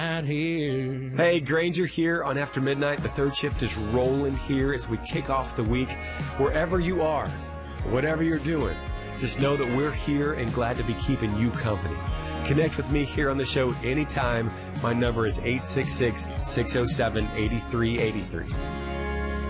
Out here. Hey, Granger here on After Midnight. The third shift is rolling here as we kick off the week. Wherever you are, whatever you're doing, just know that we're here and glad to be keeping you company. Connect with me here on the show anytime. My number is 866-607-8383.